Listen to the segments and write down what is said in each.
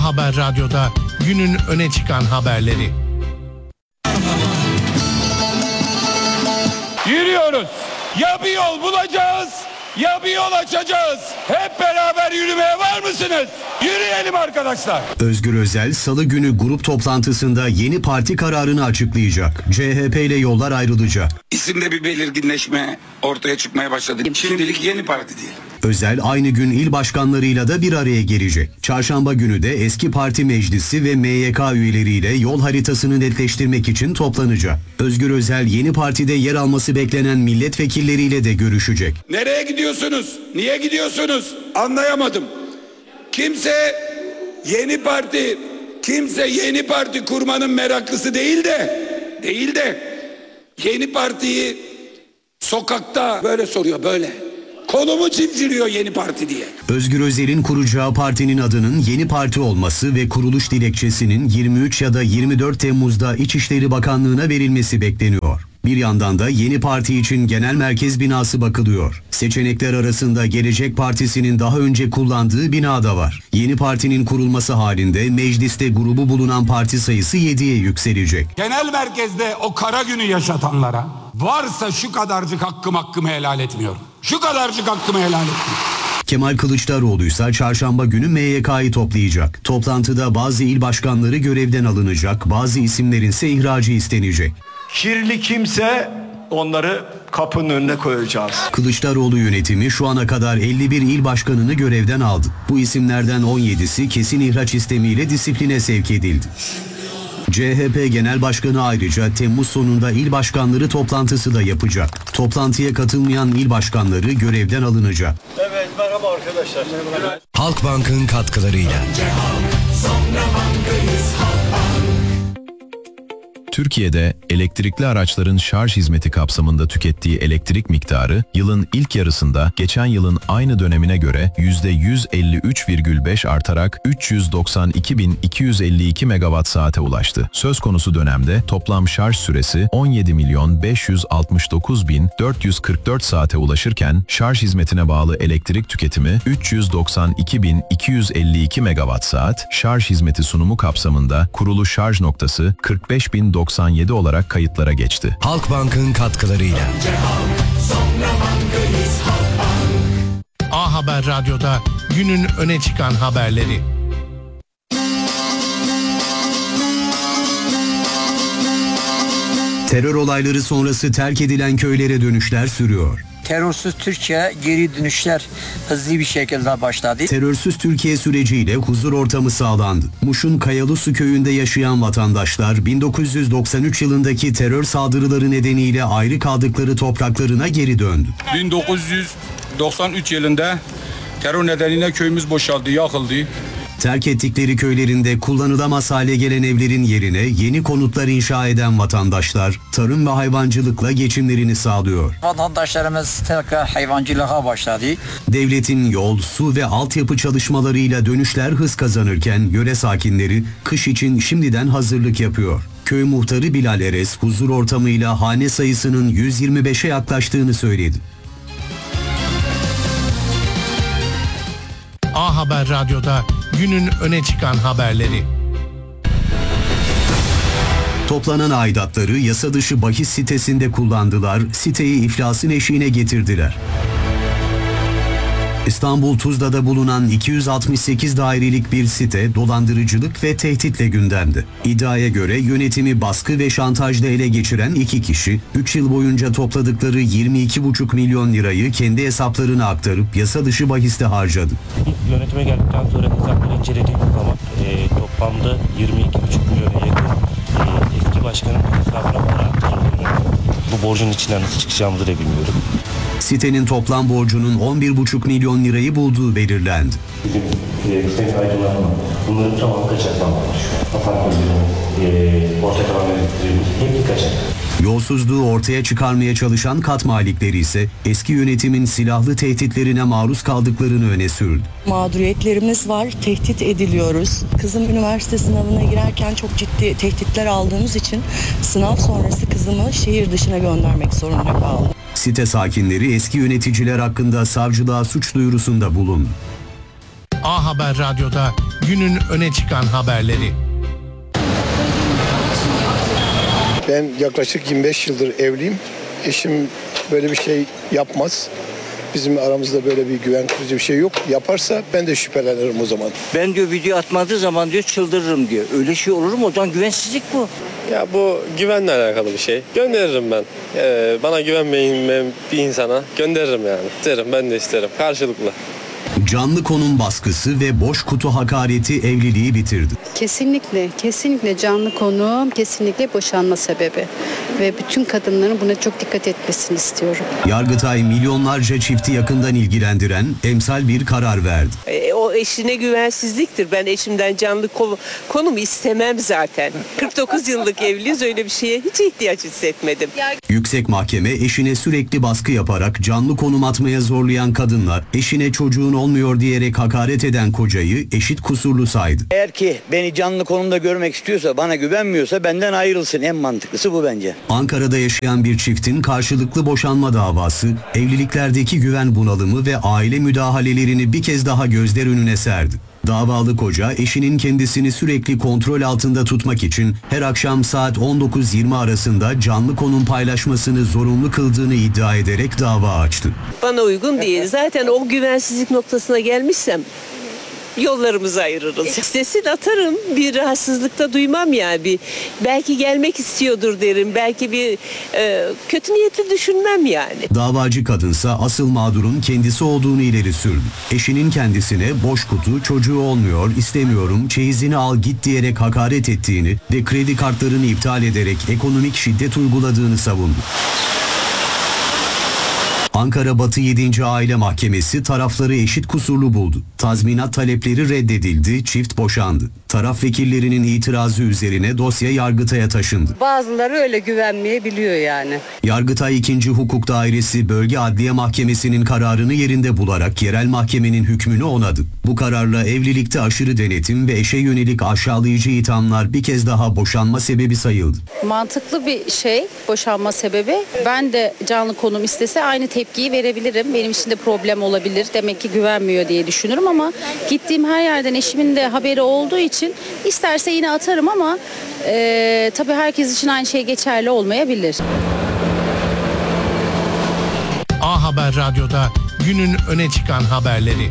Haber Radyo'da günün öne çıkan haberleri. Yürüyoruz. Ya bir yol bulacağız ya bir yol açacağız. Hep beraber yürümeye var mısınız? Yürüyelim arkadaşlar. Özgür Özel Salı günü grup toplantısında yeni parti kararını açıklayacak. CHP ile yollar ayrılacak. İsimde bir belirginleşme ortaya çıkmaya başladı. Şimdilik yeni parti değil. Özel aynı gün il başkanlarıyla da bir araya gelecek. Çarşamba günü de eski parti meclisi ve MYK üyeleriyle yol haritasını netleştirmek için toplanacak. Özgür Özel yeni partide yer alması beklenen milletvekilleriyle de görüşecek. Nereye gidiyorsunuz? Niye gidiyorsunuz? Anlayamadım. Kimse yeni parti kurmanın meraklısı değil de yeni partiyi sokakta böyle soruyor, böyle. Konumu çimdiriyor yeni parti diye. Özgür Özel'in kuracağı partinin adının Yeni Parti olması ve kuruluş dilekçesinin 23 ya da 24 Temmuz'da İçişleri Bakanlığı'na verilmesi bekleniyor. Bir yandan da yeni parti için genel merkez binası bakılıyor. Seçenekler arasında Gelecek Partisi'nin daha önce kullandığı bina da var. Yeni partinin kurulması halinde mecliste grubu bulunan parti sayısı 7'ye yükselecek. Genel merkezde o kara günü yaşatanlara varsa şu kadarcık hakkımı helal etmiyorum. Şu kadarcık hakkımı helal etmiyorum. Kemal Kılıçdaroğlu ise çarşamba günü MYK'yı toplayacak. Toplantıda bazı il başkanları görevden alınacak, bazı isimlerin ise ihracı istenecek. Kirli kimse onları kapının önüne koyacağız. Kılıçdaroğlu yönetimi şu ana kadar 51 il başkanını görevden aldı. Bu isimlerden 17'si kesin ihraç istemiyle disipline sevk edildi. CHP Genel Başkanı ayrıca Temmuz sonunda il başkanları toplantısı da yapacak. Toplantıya katılmayan il başkanları görevden alınacak. Evet, merhaba arkadaşlar. Halkbank'ın katkılarıyla. Türkiye'de elektrikli araçların şarj hizmeti kapsamında tükettiği elektrik miktarı yılın ilk yarısında geçen yılın aynı dönemine göre %153,5 artarak 392.252 megawatt saate ulaştı. Söz konusu dönemde toplam şarj süresi 17.569.444 saate ulaşırken şarj hizmetine bağlı elektrik tüketimi 392.252 megawatt saat, şarj hizmeti sunumu kapsamında kurulu şarj noktası 45.097 olarak kayıtlara geçti. Halkbank'ın katkılarıyla. A Haber Radyo'da günün öne çıkan haberleri. Terör olayları sonrası terk edilen köylere dönüşler sürüyor. Terörsüz Türkiye geri dönüşler hızlı bir şekilde başladı. Terörsüz Türkiye süreciyle huzur ortamı sağlandı. Muş'un Kayalısu köyünde yaşayan vatandaşlar 1993 yılındaki terör saldırıları nedeniyle ayrı kaldıkları topraklarına geri döndü. 1993 yılında terör nedeniyle köyümüz boşaldı, yakıldı. Terk ettikleri köylerinde kullanılamaz hale gelen evlerin yerine yeni konutlar inşa eden vatandaşlar tarım ve hayvancılıkla geçimlerini sağlıyor. Vatandaşlarımız tekrar hayvancılığa başladı. Devletin yol, su ve altyapı çalışmalarıyla dönüşler hız kazanırken yöre sakinleri kış için şimdiden hazırlık yapıyor. Köy muhtarı Bilal Eres huzur ortamıyla hane sayısının 125'e yaklaştığını söyledi. A Haber Radyo'da günün öne çıkan haberleri. Toplanan aidatları yasa dışı bahis sitesinde kullandılar, siteyi iflasın eşiğine getirdiler. İstanbul Tuzla'da bulunan 268 dairelik bir site dolandırıcılık ve tehditle gündemde. İddiaya göre yönetimi baskı ve şantajla ele geçiren iki kişi 3 yıl boyunca topladıkları 22,5 milyon lirayı kendi hesaplarına aktarıp yasa dışı bahiste harcadı. Yönetime geldikten sonra hesapları incelediğimiz zaman toplamda 22,5 milyona yakın eski başkanın hesabına para aktarıldığını, bu borcun içinden nasıl çıkacağımızı da bilmiyorum. Sitenin toplam borcunun 11,5 milyon lirayı bulduğu belirlendi. Bizim sayın aydınlatma, bunların tamamı kaçaklanmamış. Apartmanların, ortak alan yöneticilerimiz hep kaçak. Yolsuzluğu ortaya çıkarmaya çalışan kat malikleri ise eski yönetimin silahlı tehditlerine maruz kaldıklarını öne sürdü. Mağduriyetlerimiz var, tehdit ediliyoruz. Kızım üniversite sınavına girerken çok ciddi tehditler aldığımız için sınav sonrası kızımı şehir dışına göndermek zorunda kaldım. Site sakinleri eski yöneticiler hakkında savcılığa suç duyurusunda bulundu. A Haber Radyo'da günün öne çıkan haberleri. Ben yaklaşık 25 yıldır evliyim. Eşim böyle bir şey yapmaz. Bizim aramızda böyle bir güven kurucu bir şey yok. Yaparsa ben de şüphelenirim o zaman. Ben diyor video atmadığı zaman diyor çıldırırım diyor. Öyle şey olur mu? O zaman güvensizlik bu. Ya bu güvenle alakalı bir şey. Gönderirim ben. Bana güvenmeyen bir insana gönderirim yani. İsterim, ben de isterim. Karşılıklı. Canlı konum baskısı ve boş kutu hakareti evliliği bitirdi. Kesinlikle canlı konum, kesinlikle boşanma sebebi. Ve bütün kadınların buna çok dikkat etmesini istiyorum. Yargıtay milyonlarca çifti yakından ilgilendiren emsal bir karar verdi. O eşine güvensizliktir. Ben eşimden canlı konum istemem zaten. 49 yıllık evliyiz, öyle bir şeye hiç ihtiyaç hissetmedim. Yüksek Mahkeme eşine sürekli baskı yaparak canlı konum atmaya zorlayan kadınla eşine çocuğun olmuyor diyerek hakaret eden kocayı eşit kusurlu saydı. Eğer ki beni canlı konumda görmek istiyorsa, bana güvenmiyorsa benden ayrılsın. En mantıklısı bu bence. Ankara'da yaşayan bir çiftin karşılıklı boşanma davası, evliliklerdeki güven bunalımı ve aile müdahalelerini bir kez daha gözler önüne serdi. Davalı koca eşinin kendisini sürekli kontrol altında tutmak için her akşam saat 19-20 arasında canlı konum paylaşmasını zorunlu kıldığını iddia ederek dava açtı. Bana uygun değil. Zaten o güvensizlik noktasına gelmişsem yollarımızı ayırırız. İstesin atarım, bir rahatsızlıkta duymam yani. Belki gelmek istiyordur derim, belki bir kötü niyeti düşünmem yani. Davacı kadınsa asıl mağdurun kendisi olduğunu ileri sürdü. Eşinin kendisine boş kutu, çocuğu olmuyor, istemiyorum, çeyizini al git diyerek hakaret ettiğini ve kredi kartlarını iptal ederek ekonomik şiddet uyguladığını savundu. Ankara Batı 7. Aile Mahkemesi tarafları eşit kusurlu buldu. Tazminat talepleri reddedildi, çift boşandı. Taraf vekillerinin itirazı üzerine dosya Yargıtay'a taşındı. Bazıları öyle güvenmeyebiliyor yani. Yargıtay 2. Hukuk Dairesi Bölge Adliye Mahkemesi'nin kararını yerinde bularak yerel mahkemenin hükmünü onadı. Bu kararla evlilikte aşırı denetim ve eşe yönelik aşağılayıcı ithamlar bir kez daha boşanma sebebi sayıldı. Mantıklı bir şey boşanma sebebi. Ben de canlı konum istese aynı tepkiyi verebilirim. Benim için de problem olabilir. Demek ki güvenmiyor diye düşünürüm ama gittiğim her yerden eşimin de haberi olduğu için isterse yine atarım ama tabii herkes için aynı şey geçerli olmayabilir. A Haber Radyo'da günün öne çıkan haberleri.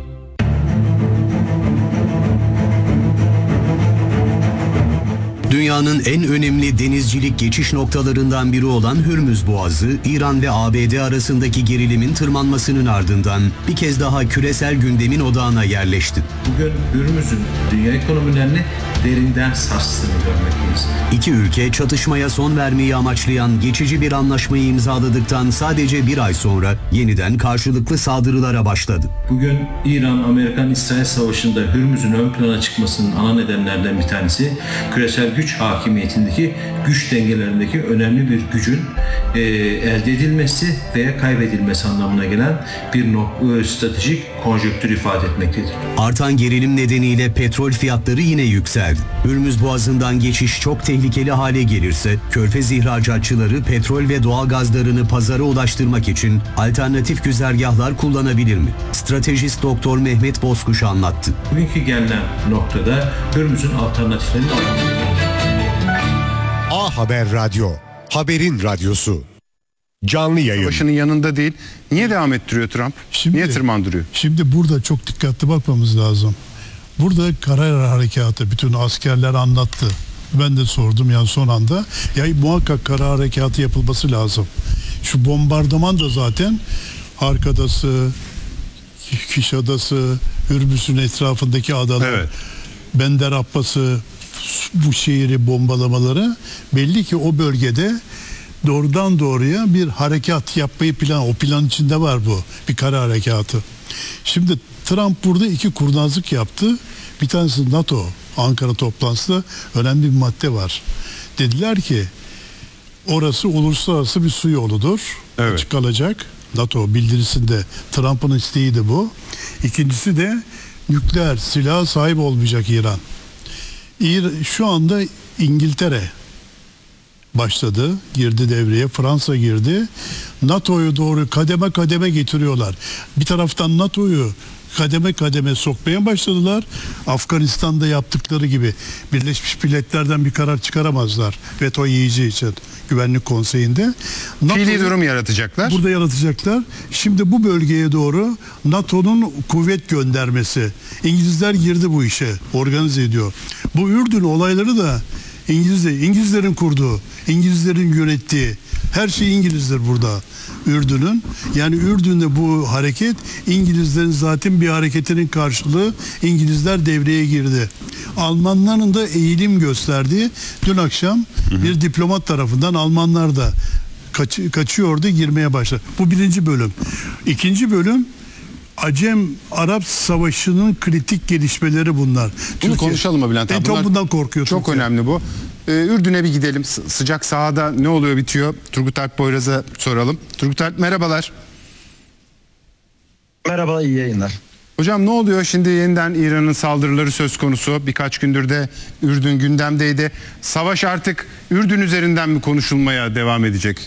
Dünyanın en önemli denizcilik geçiş noktalarından biri olan Hürmüz Boğazı, İran ve ABD arasındaki gerilimin tırmanmasının ardından bir kez daha küresel gündemin odağına yerleşti. Bugün Hürmüz'ün dünya ekonomilerini derinden sarstığını görmekteyiz. İki ülke çatışmaya son vermeyi amaçlayan geçici bir anlaşmayı imzaladıktan sadece bir ay sonra yeniden karşılıklı saldırılara başladı. Bugün İran-Amerikan-İsrail savaşında Hürmüz'ün ön plana çıkmasının ana nedenlerden bir tanesi küresel güç hakimiyetindeki güç dengelerindeki önemli bir gücün elde edilmesi veya kaybedilmesi anlamına gelen bir stratejik konjonktür ifade etmektedir. Artan gerilim nedeniyle petrol fiyatları yine yükseldi. Hürmüz Boğazı'ndan geçiş çok tehlikeli hale gelirse Körfez ihracatçıları petrol ve doğal gazlarını pazara ulaştırmak için alternatif güzergahlar kullanabilir mi? Stratejist Doktor Mehmet Bozkuş anlattı. Bugünkü gelinen noktada Hürmüz'ün alternatiflerini A Haber Radyo, haberin radyosu. Canlı yayın. Başının yanında değil. Niye devam ettiriyor Trump? Niye tırmandırıyor? Şimdi burada çok dikkatli bakmamız lazım. Burada karar harekatı bütün askerler anlattı. Ben de sordum yani son anda. Ya muhakkak kara harekatı yapılması lazım. Şu bombardıman da zaten Arkadası, Kiş Adası, Hürmüz'ün etrafındaki adalar, evet. Bender Abbas'ı, bu şehri bombalamaları belli ki o bölgede doğrudan doğruya bir harekat yapmayı o plan içinde var bu. Bir kara harekatı. Şimdi Trump burada iki kurnazlık yaptı. Bir tanesi NATO Ankara toplantısında önemli bir madde var. Dediler ki orası uluslararası bir su yoludur. Evet. Açık kalacak. NATO bildirisinde Trump'ın isteğiydi bu. İkincisi de nükleer silaha sahip olmayacak İran. Şu anda İngiltere başladı, girdi devreye. Fransa girdi. NATO'yu doğru kademe kademe getiriyorlar. Bir taraftan NATO'yu kademe kademe sokmaya başladılar. Afganistan'da yaptıkları gibi Birleşmiş Milletler'den bir karar çıkaramazlar veto yiyici için Güvenlik Konseyi'nde. Fiili durum yaratacaklar. Burada yaratacaklar. Şimdi bu bölgeye doğru NATO'nun kuvvet göndermesi. İngilizler girdi bu işe, organize ediyor. Bu Ürdün olayları da İngilizlerin kurduğu, İngilizlerin yönettiği, her şey İngilizler burada. Ürdün'ün. Yani Ürdün'de bu hareket İngilizlerin zaten bir hareketinin karşılığı, İngilizler devreye girdi. Almanların da eğilim gösterdiği, dün akşam bir diplomat tarafından Almanlar da kaçıyordu, girmeye başladı. Bu birinci bölüm. İkinci bölüm Acem-Arap Savaşı'nın kritik gelişmeleri bunlar. Bunu konuşalım mı Bülent abi? En çok bundan korkuyor. Çok önemli bu. Ürdün'e bir gidelim. Sıcak sahada ne oluyor bitiyor? Turgut Alp Poyraz'a soralım. Turgut Alp merhabalar. Merhaba, iyi yayınlar. Hocam ne oluyor şimdi? Yeniden İran'ın saldırıları söz konusu. Birkaç gündür de Ürdün gündemdeydi. Savaş artık Ürdün üzerinden mi konuşulmaya devam edecek?